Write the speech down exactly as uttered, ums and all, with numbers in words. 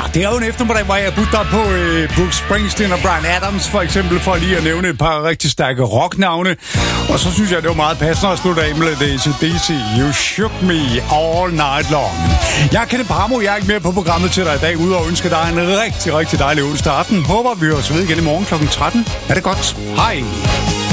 det er jo en eftermiddag, hvor jeg putter på øh, Bruce Springsteen og Bryan Adams, for eksempel, for lige at nævne et par rigtig stærke rocknavne. Og så synes jeg, det var meget passende at slutte af med lidt A C D C. You shook me all night long. Jeg er Kenneth Parmo, jeg er ikke mere på programmet til dig i dag, udover at ønske dig en rigtig, rigtig dejlig onsdag aften. Håber, vi høres ved igen i morgen klokken tretten. Er det godt? Hej!